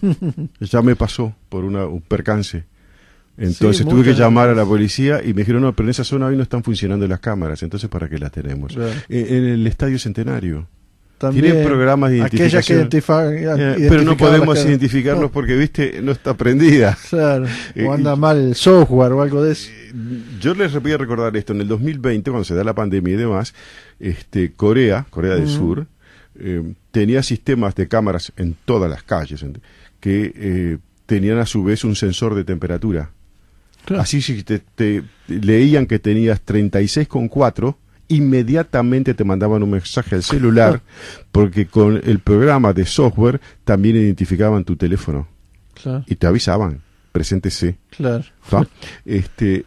Ya me pasó por una, un percance. Entonces Sí, tuve que muchas llamar a veces. la policía y me dijeron, no, pero en esa zona hoy no están funcionando las cámaras, entonces ¿para qué las tenemos? Claro. En, en el Estadio Centenario. También Tienen programas de aquellas que identificación. identifa- Eh, pero no identificaban podemos las que- identificarlos no, porque, viste, no está prendida. claro, Eh, o anda y- mal el software o algo de eso. Yo les voy a recordar esto, en el dos mil veinte, cuando se da la pandemia y demás, este, Corea, Corea del Ujú. Sur, eh, tenía sistemas de cámaras en todas las calles, en- que eh, tenían a su vez un sensor de temperatura. Claro. Así si te, te leían que tenías treinta y seis coma cuatro, inmediatamente te mandaban un mensaje al celular, porque con el programa de software también identificaban tu teléfono Claro, y te avisaban, preséntese. claro. ¿tá? Este,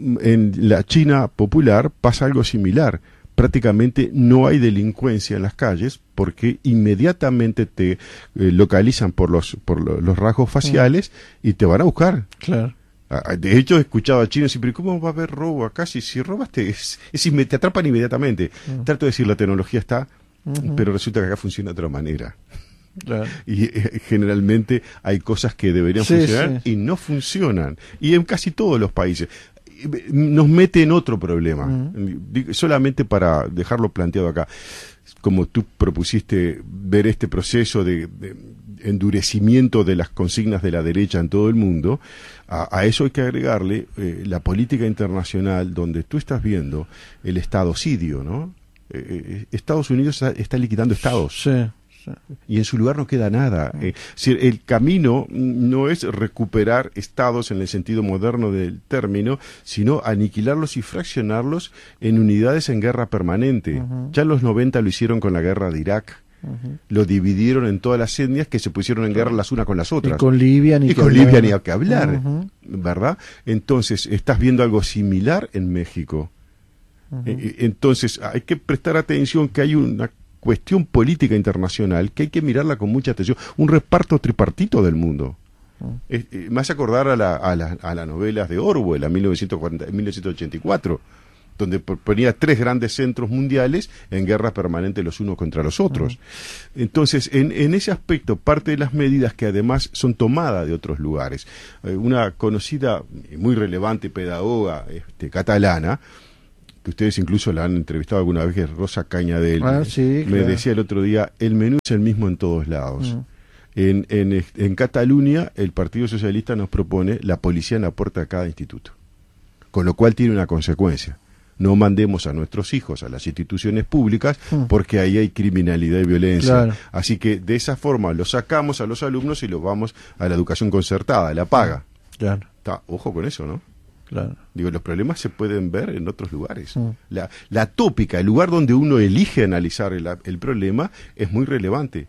en la China popular pasa algo similar. Prácticamente no hay delincuencia en las calles porque inmediatamente te eh, localizan por los por lo- los rasgos faciales y te van a buscar. Claro. Ah, De hecho, he escuchado a chinos decir, pero ¿cómo va a haber robo acá? Si, si robaste, es, es inme- te atrapan inmediatamente. Mm. Trato de decir, la tecnología está, Ujú. pero resulta que acá funciona de otra manera. Claro. Y eh, generalmente hay cosas que deberían Sí, funcionar sí. y no funcionan. Y en casi todos los países. Y, eh, Nos mete en otro problema. Ujú. Digo, solamente para dejarlo planteado acá. Como tú propusiste ver este proceso de, de endurecimiento de las consignas de la derecha en todo el mundo, a, a eso hay que agregarle eh, la política internacional donde tú estás viendo el estadocidio, ¿no? Eh, eh, Estados Unidos está, está liquidando estados Sí, sí. y en su lugar no queda nada. Eh, si el camino no es recuperar estados en el sentido moderno del término, sino aniquilarlos y fraccionarlos en unidades en guerra permanente. Ujú. Ya en los noventa lo hicieron con la guerra de Irak. Ujú. Lo dividieron en todas las etnias que se pusieron en guerra las unas con las Y otras. con Libia ni Y con Libia ni hay que hablar, Ujú. ¿verdad? Entonces, estás viendo algo similar en México. Ujú. Eh, Entonces, hay que prestar atención que hay una cuestión política internacional que hay que mirarla con mucha atención. Un reparto tripartito del mundo. Eh, eh, me hace acordar a, la, a, la, a las novelas de Orwell, a mil novecientos cuarenta, mil novecientos ochenta y cuatro, donde po- ponía tres grandes centros mundiales en guerra permanente los unos contra los otros. Entonces, en, en ese aspecto, parte de las medidas que además son tomadas de otros lugares. Eh, una conocida y muy relevante pedagoga este, catalana, que ustedes incluso la han entrevistado alguna vez, que es Rosa Cañadel, Ah, sí, me claro. decía el otro día, el menú es el mismo en todos lados. Mm. En, en, en Cataluña, el Partido Socialista nos propone la policía en la puerta de cada instituto, con lo cual tiene una consecuencia. No mandemos a nuestros hijos a las instituciones públicas Mm. porque ahí hay criminalidad y violencia. Claro. Así que de esa forma los sacamos a los alumnos y los vamos a la educación concertada, la paga. Claro, Está, ojo con eso, ¿no? claro. Digo, los problemas se pueden ver en otros lugares. Mm. La, la tópica, el lugar donde uno elige analizar el, el problema, es muy relevante.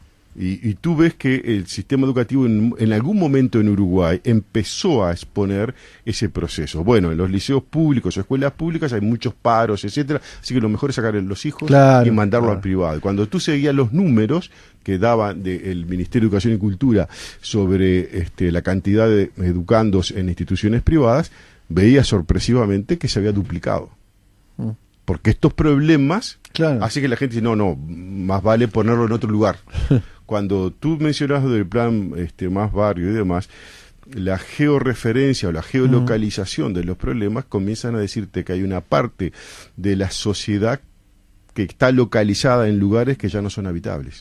Y, y tú ves que el sistema educativo en, en algún momento en Uruguay empezó a exponer ese proceso. Bueno, en los liceos públicos o escuelas públicas hay muchos paros, etcétera, así que lo mejor es sacar a los hijos Claro, y mandarlo claro. al privado. Cuando tú seguías los números que daba de- el Ministerio de Educación y Cultura sobre este, la cantidad de educandos en instituciones privadas, veías sorpresivamente que se había duplicado. Mm. Porque estos problemas Claro. hace que la gente dice, no, no, más vale ponerlo en otro lugar. Cuando tú mencionas del plan este, Más Barrio y demás, la georreferencia o la geolocalización de los problemas comienzan a decirte que hay una parte de la sociedad que está localizada en lugares que ya no son habitables.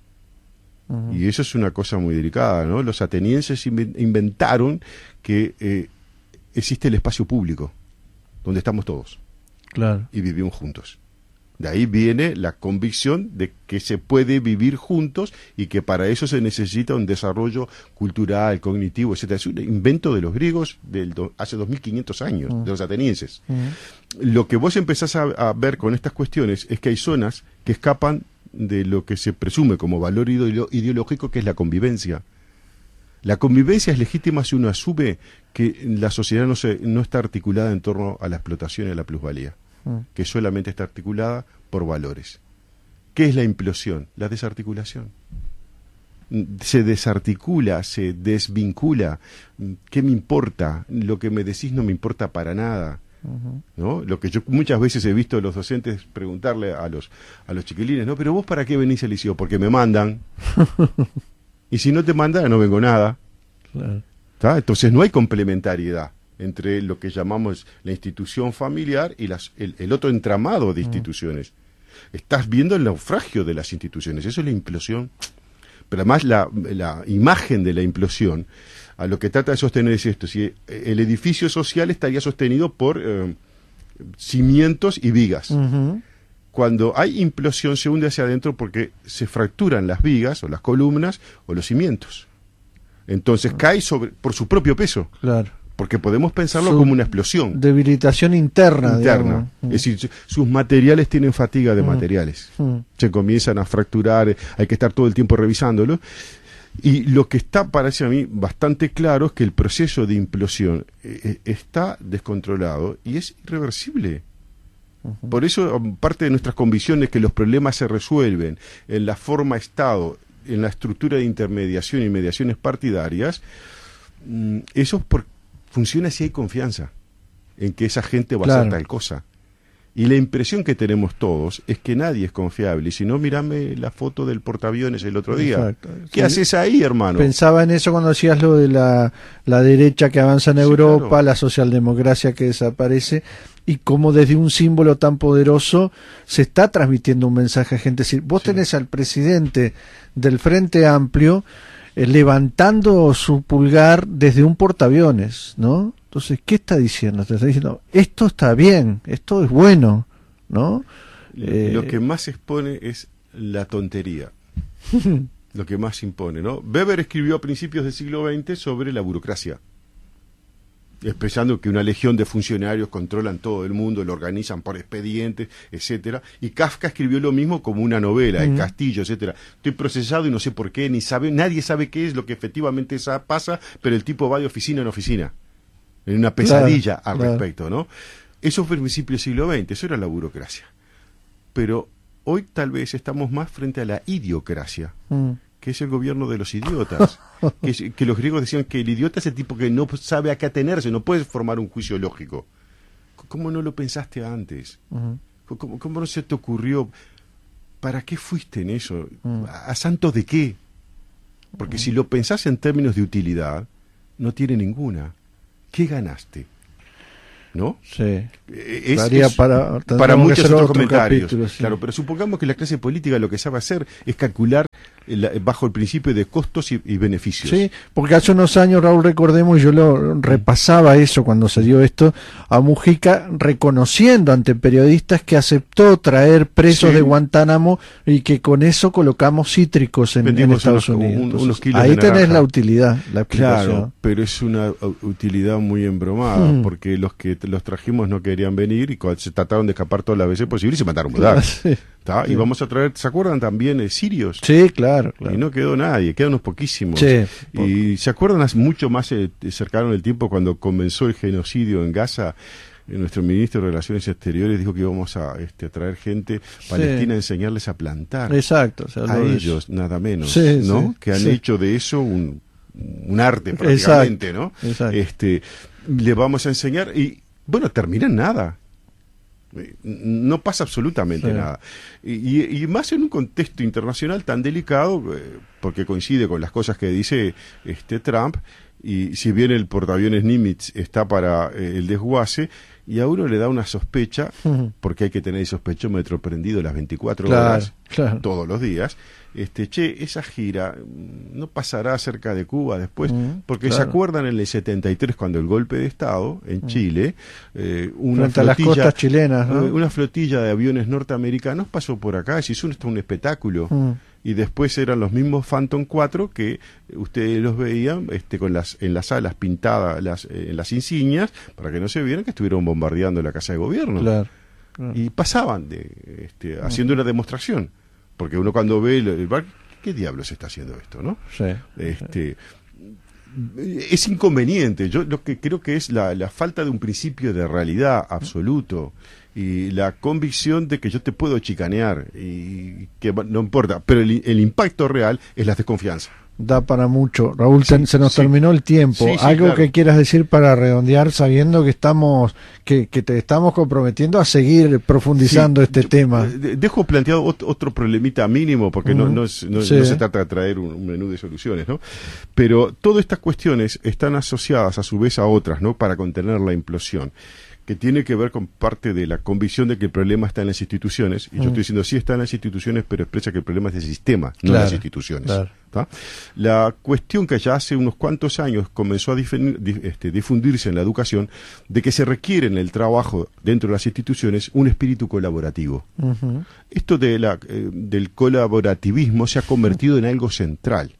Ujú. Y eso es una cosa muy delicada, ¿no? Los atenienses inven- inventaron que eh, existe el espacio público, donde estamos todos Claro. y vivimos juntos. De ahí viene la convicción de que se puede vivir juntos y que para eso se necesita un desarrollo cultural, cognitivo, etcétera. Es un invento de los griegos del do, hace dos mil quinientos años, uh-huh. de los atenienses. Uh-huh. Lo que vos empezás a, a ver con estas cuestiones es que hay zonas que escapan de lo que se presume como valor ideolo- ideológico, que es la convivencia. La convivencia es legítima si uno asume que la sociedad no, se, no está articulada en torno a la explotación y a la plusvalía, mm. que solamente está articulada por valores. ¿Qué es la implosión? La desarticulación. Se desarticula, se desvincula. ¿Qué me importa? Lo que me decís no me importa para nada. Uh-huh. ¿No? Lo que yo muchas veces he visto a los docentes preguntarle a los, a los chiquilines, ¿no? ¿Pero vos para qué venís al liceo? Porque me mandan. Y si no te mandan, no vengo nada. Claro. ¿Tá? Entonces no hay complementariedad entre lo que llamamos la institución familiar y las, el, el otro entramado de instituciones. Mm. Estás viendo el naufragio de las instituciones, eso es la implosión. Pero además la, la imagen de la implosión, a lo que trata de sostener es esto: si el edificio social estaría sostenido por eh, cimientos y vigas. Uh-huh. Cuando hay implosión se hunde hacia adentro porque se fracturan las vigas o las columnas o los cimientos. Entonces cae sobre por su propio peso. Claro. Porque podemos pensarlo su como una explosión. Debilitación interna. Interna. Es decir, sus materiales tienen fatiga de mm. materiales. Mm. Se comienzan a fracturar, hay que estar todo el tiempo revisándolo. Y lo que está, parece a mí, bastante claro es que el proceso de implosión eh, está descontrolado y es irreversible. Uh-huh. Por eso parte de nuestras convicciones es que los problemas se resuelven en la forma Estado, en la estructura de intermediación y mediaciones partidarias. Mm, eso por, funciona si hay confianza en que esa gente va claro. a hacer tal cosa. Y la impresión que tenemos todos es que nadie es confiable. Y si no, mírame la foto del portaaviones el otro día. Exacto. ¿Qué sí, haces ahí, hermano? Pensaba en eso cuando decías lo de la, la derecha que avanza en sí, Europa, claro. la socialdemocracia que desaparece, y cómo desde un símbolo tan poderoso se está transmitiendo un mensaje a gente. Es decir, vos sí. tenés al presidente del Frente Amplio eh, levantando su pulgar desde un portaaviones, ¿no? Entonces, ¿qué está diciendo? Te está diciendo, esto está bien, esto es bueno, ¿no? Eh... Lo que más expone es la tontería. Lo que más impone, ¿no? Weber escribió a principios del siglo veinte sobre la burocracia, expresando que una legión de funcionarios controlan todo el mundo, lo organizan por expedientes, etcétera. Y Kafka escribió lo mismo como una novela, El Castillo, etcétera. Estoy procesado y no sé por qué, ni sabe, nadie sabe qué es lo que efectivamente pasa, pero el tipo va de oficina en oficina. En una pesadilla claro, al claro. respecto, ¿no? Eso fue el principio del siglo veinte, eso era la burocracia. Pero hoy tal vez estamos más frente a la idiocracia, mm. que es el gobierno de los idiotas. que, es, que los griegos decían que el idiota es el tipo que no sabe a qué atenerse, no puede formar un juicio lógico. ¿Cómo no lo pensaste antes? Uh-huh. ¿Cómo, ¿Cómo no se te ocurrió? ¿Para qué fuiste en eso? Uh-huh. ¿A santo de qué? Porque uh-huh. si lo pensás en términos de utilidad, no tiene ninguna. ¿Qué ganaste? ¿No? Sí. Es, es, para para muchos otros otro comentarios. Sí. Claro, pero supongamos que la clase política lo que sabe hacer es calcular el, bajo el principio de costos y, y beneficios. Sí, porque hace unos años, Raúl, recordemos, yo lo repasaba eso cuando se dio esto, a Mujica reconociendo ante periodistas que aceptó traer presos sí. de Guantánamo y que con eso colocamos cítricos en, en Estados unos, Unidos. Un, Entonces, unos kilos ahí de tenés naranja. La utilidad, la explicación. Claro, pero es una utilidad muy embromada, mm. porque los que los trajimos no querían venir y se trataron de escapar todas las veces posibles y se mataron mudar. Sí, sí. Y vamos a traer, ¿se acuerdan también eh, sirios? Sí, claro, claro. Y no quedó nadie, quedan unos poquísimos. Sí, y se acuerdan hace mucho más eh, cercano en el tiempo cuando comenzó el genocidio en Gaza. Nuestro ministro de Relaciones Exteriores dijo que íbamos a, este, a traer gente palestina sí. a enseñarles a plantar. Exacto. O sea, a ellos, es... nada menos, sí, ¿no? Sí, que han sí. hecho de eso un, un arte prácticamente, Exacto. ¿no? Exacto. Este, le vamos a enseñar y, bueno, termina en nada. No pasa absolutamente sí. nada. Y, y más en un contexto internacional tan delicado, eh, porque coincide con las cosas que dice este Trump, y si bien el portaaviones Nimitz está para eh, el desguace, y a uno le da una sospecha, uh-huh. porque hay que tener el sospechómetro prendido las veinticuatro claro, horas, claro. todos los días, este, che, esa gira no pasará cerca de Cuba después, uh-huh, porque claro. se acuerdan en el setenta y tres cuando el golpe de Estado en uh-huh. Chile, eh, una frente flotilla, a las costas chilenas, ¿no? una flotilla de aviones norteamericanos pasó por acá, se hizo un, un espectáculo. Uh-huh. Y después eran los mismos Phantom cuatro que ustedes los veían este, con las en las alas pintadas las, eh, en las insignias para que no se vieran que estuvieron bombardeando la casa de gobierno. Claro, claro. Y pasaban de este, haciendo una demostración, porque uno cuando ve el, el bar, ¿qué diablos está haciendo esto, no? Sí, este sí. Es inconveniente. Yo lo que creo que es la, la falta de un principio de realidad absoluto y la convicción de que yo te puedo chicanear y que no importa, pero el, el impacto real es la desconfianza. Da para mucho. Raúl, sí, se nos sí. terminó el tiempo. Sí, sí, Algo claro. que quieras decir para redondear, sabiendo que estamos, que, que te estamos comprometiendo a seguir profundizando sí, este yo, tema. Dejo planteado otro, otro problemita mínimo, porque uh-huh. no, no, es, no, sí. no se trata de traer un, un menú de soluciones, ¿no? Pero todas estas cuestiones están asociadas a su vez a otras, ¿no? Para contener la implosión, que tiene que ver con parte de la convicción de que el problema está en las instituciones, y mm. yo estoy diciendo sí está en las instituciones, pero expresa que el problema es del sistema, no claro, en las instituciones. Claro. ¿tá? La cuestión que ya hace unos cuantos años comenzó a difundir, este, difundirse en la educación, de que se requiere en el trabajo dentro de las instituciones un espíritu colaborativo. Uh-huh. Esto de la, eh, del colaborativismo se ha convertido en algo central.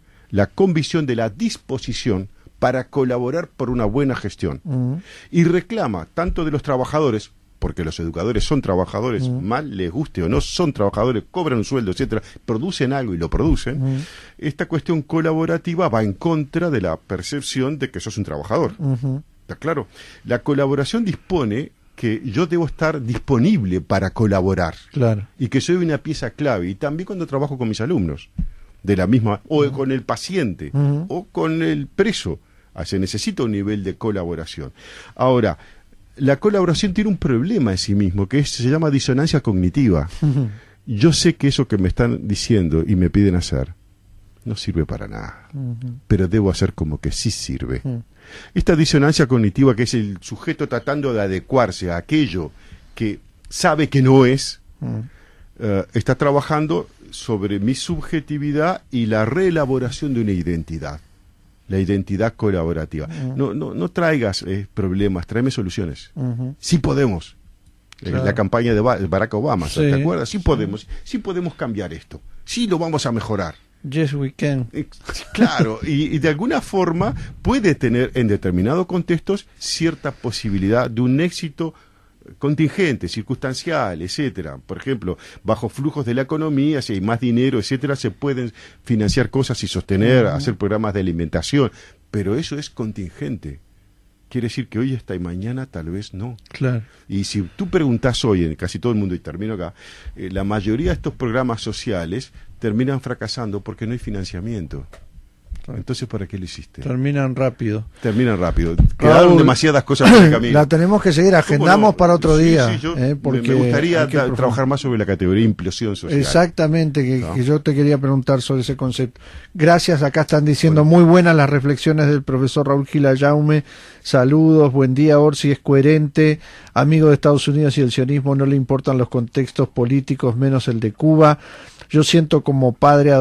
La convicción de la disposición para colaborar por una buena gestión. Uh-huh. Y reclama tanto de los trabajadores, porque los educadores son trabajadores, uh-huh. mal les guste o no, son trabajadores, cobran un sueldo, etcétera, producen algo y lo producen. Uh-huh. Esta cuestión colaborativa va en contra de la percepción de que sos un trabajador. Uh-huh. ¿Está claro? La colaboración dispone que yo debo estar disponible para colaborar. Claro. Y que soy una pieza clave. Y también cuando trabajo con mis alumnos, de la misma, o uh-huh. con el paciente, uh-huh. o con el preso. Se necesita un nivel de colaboración. Ahora, la colaboración tiene un problema en sí mismo, que es, se llama disonancia cognitiva. Uh-huh. Yo sé que eso que me están diciendo y me piden hacer no sirve para nada, uh-huh. pero debo hacer como que sí sirve. Uh-huh. Esta disonancia cognitiva, que es el sujeto tratando de adecuarse a aquello que sabe que no es, uh-huh. uh, está trabajando sobre mi subjetividad y la reelaboración de una identidad. La identidad colaborativa. Uh-huh. No, no, no traigas eh, problemas, tráeme soluciones. Uh-huh. Sí podemos. Claro. La campaña de Barack Obama, sí, ¿te acuerdas? Sí, sí podemos, sí podemos cambiar esto. Sí lo vamos a mejorar. Yes, we can. Eh, claro, y, y de alguna forma puede tener en determinados contextos cierta posibilidad de un éxito contingente, circunstancial, etcétera. Por ejemplo, bajo flujos de la economía, si hay más dinero, etcétera, se pueden financiar cosas y sostener, uh-huh. hacer programas de alimentación, pero eso es contingente. Quiere decir que hoy está y mañana tal vez no. Claro. Y si tú preguntas hoy en casi todo el mundo, y termino acá, eh, la mayoría de estos programas sociales terminan fracasando porque no hay financiamiento. Entonces, ¿para qué lo hiciste? Terminan rápido. Terminan rápido. Quedaron Raúl, demasiadas cosas por el camino. La tenemos que seguir, agendamos no? para otro sí, sí, día. Sí, eh, porque me gustaría da, trabajar más sobre la categoría de implosión social. Exactamente, que, ¿no? que yo te quería preguntar sobre ese concepto. Gracias, acá están diciendo bueno. muy buenas las reflexiones del profesor Raúl Gil Ayaume. Saludos, buen día, Orsi es coherente, amigo de Estados Unidos y el sionismo no le importan los contextos políticos, menos el de Cuba. Yo siento como padre